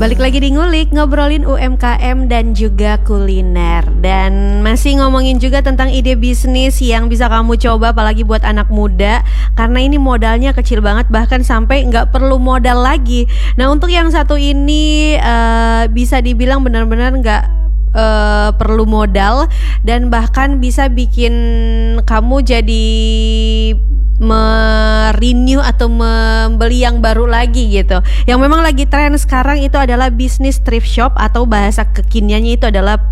Balik lagi di Ngulik, ngobrolin UMKM dan juga kuliner. Dan masih ngomongin juga tentang ide bisnis yang bisa kamu coba apalagi buat anak muda. Karena ini modalnya kecil banget, bahkan sampai nggak perlu modal lagi. Nah untuk yang satu ini bisa dibilang benar-benar nggak perlu modal. Dan bahkan bisa bikin kamu jadi merenew atau membeli yang baru lagi gitu. Yang memang lagi tren sekarang itu adalah bisnis thrift shop, atau bahasa kekiniannya itu adalah